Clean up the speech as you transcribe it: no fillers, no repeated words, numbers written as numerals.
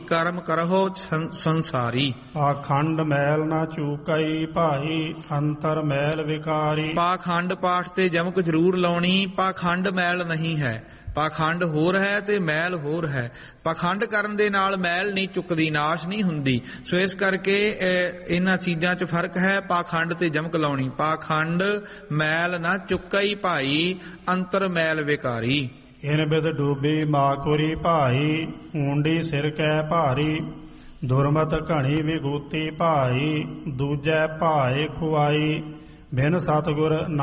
ਕਰਮ ਕਰਹੁ ਸੰਸਾਰੀ। ਪਾਖੰਡ ਮੈਲ ਨਾ ਚੂਕਈ ਭਾਈ, ਅੰਤਰ ਮੈਲ ਵਿਕਾਰੀ। ਪਾਖੰਡ ਪਾਠ ਤੇ ਜਮਕ ਜ਼ਰੂਰ ਲਾਉਣੀ। ਪਾਖੰਡ ਮੈਲ ਨਹੀਂ ਹੈ, ਪਾਖੰਡ ਹੋਰ ਹੈ ਤੇ ਮੈਲ ਹੋਰ ਹੈ। ਪਾਖੰਡ ਕਰਨ ਦੇ ਨਾਲ ਮੈਲ ਨਹੀਂ ਚੁੱਕਦੀ, ਨਾਸ਼ ਨਹੀਂ ਹੁੰਦੀ। ਸੋ ਇਸ ਕਰਕੇ ਇਹਨਾਂ ਚੀਜ਼ਾਂ 'ਚ ਫਰਕ ਹੈ। ਪਾਖੰਡ ਤੇ ਜਮਕ ਲਾਉਣੀ। ਪਾਖੰਡ ਮੈਲ ਨਾ ਚੁੱਕਈ ਭਾਈ, ਅੰਤਰ ਮੈਲ ਵਿਕਾਰੀ। ਇਨ ਬਿਦ ਡੂਬੀ ਮਾਕੁਰੀ ਭਾਈ, ਊਂਡੀ ਸਿਰ ਕੈ ਭਾਰੀ। ਦੁਰਮਤ ਘਣੀ ਵਿਗੂਤੀ ਭਾਈ, ਦੂਜੈ ਭਾਏ ਖੁਆਈ। ਬਿਨ ਸਤਿਗੁਰ